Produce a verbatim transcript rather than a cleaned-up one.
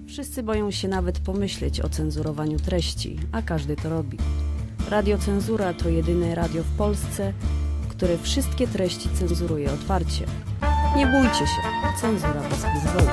Wszyscy boją się nawet pomyśleć o cenzurowaniu treści, a każdy to robi. Radio Cenzura to jedyne radio w Polsce, które wszystkie treści cenzuruje otwarcie. Nie bójcie się, cenzura bez pozwolenia.